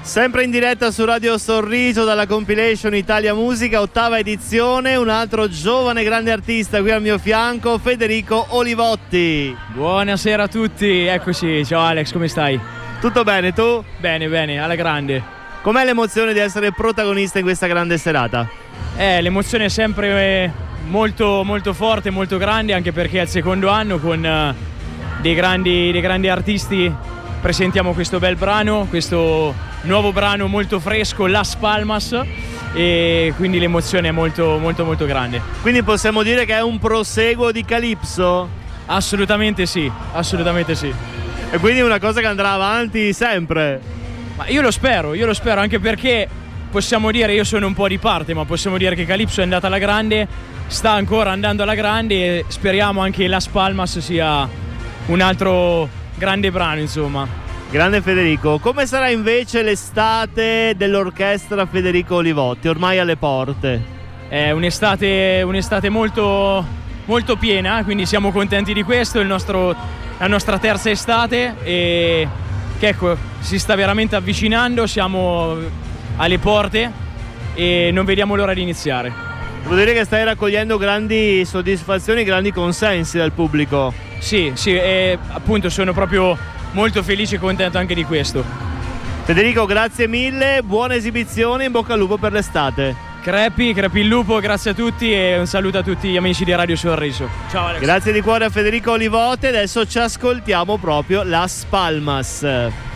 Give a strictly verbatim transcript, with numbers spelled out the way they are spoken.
Sempre in diretta su Radio Sorriso dalla compilation Italia Musica, ottava edizione, un altro giovane grande artista qui al mio fianco, Federico Olivotti. Buonasera a tutti, eccoci, ciao Alex, come stai? Tutto bene, tu? Bene, bene, alla grande. Com'è l'emozione di essere protagonista in questa grande serata? Eh, l'emozione è sempre molto, molto forte, molto grande, anche perché è il secondo anno con uh, dei, grandi, dei grandi artisti presentiamo questo bel brano, questo nuovo brano molto fresco, Las Palmas, e quindi l'emozione è molto molto molto grande. Quindi possiamo dire che è un proseguo di Calypso? Assolutamente sì, assolutamente sì. E quindi è una cosa che andrà avanti sempre? Ma io lo spero, io lo spero, anche perché possiamo dire, io sono un po' di parte, ma possiamo dire che Calypso è andata alla grande, sta ancora andando alla grande e speriamo anche Las Palmas sia un altro grande brano, insomma. Grande Federico, come sarà invece l'estate dell'orchestra Federico Olivotti, ormai alle porte? È un'estate, un'estate molto, molto piena, quindi siamo contenti di questo, il nostro, la nostra terza estate, e che ecco, si sta veramente avvicinando, siamo alle porte e non vediamo l'ora di iniziare. Devo dire che stai raccogliendo grandi soddisfazioni, grandi consensi dal pubblico. Sì, sì, e appunto sono proprio molto felice e contento anche di questo. Federico, grazie mille, buona esibizione, in bocca al lupo per l'estate. Crepi, crepi il lupo, grazie a tutti e un saluto a tutti gli amici di Radio Sorriso. Ciao Alex. Grazie di cuore a Federico Olivotti, adesso ci ascoltiamo proprio Las Palmas.